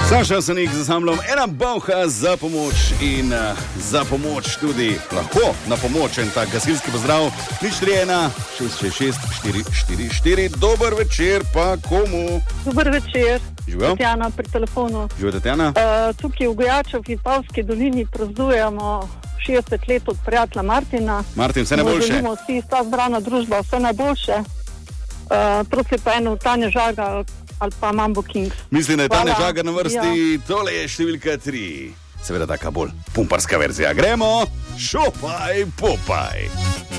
Saša Senik z ansamblom Ena Bauha za pomoč in za pomoč tudi lahko na pomoč en tak gasilski pozdrav. 031 666 444. Dober večer pa komu? Dober večer. Živijo? Tatjana pri telefonu. Živijo, Tatjana? Tukaj v Gojaču v Vipavski dolini praznujemo 60 let od prijatelja Martina. Martin, vse najboljše. Želimo vsi, sta zbrana družba, vse najboljše. Prosim pa eno Tanja Žaga ali pa Mambo Kings. Mislim, da je Tanja Žaga na vrsti. Ja. Tole je številka 3. Seveda taka bolj pumparska verzija. Gremo, šopaj, popaj.